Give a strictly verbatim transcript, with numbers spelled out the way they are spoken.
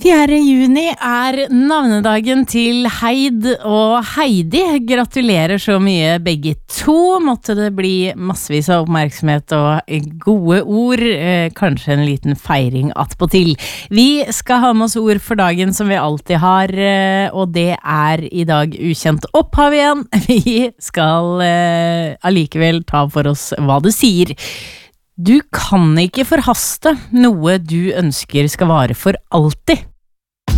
fjerde juni er navnedagen til Heid og Heidi. Gratulerer så mye begge to. Måtte det bli massevis av oppmerksomhet og gode ord. Eh, kanskje en liten feiring attpåtil. Vi skal ha med oss ord for dagen som vi alltid har, eh, og det er i dag ukjent opphav igjen. Vi skal eh, allikevel ta for oss hva det sier. Du kan ikke forhaste noe du ønsker skal vare for alltid.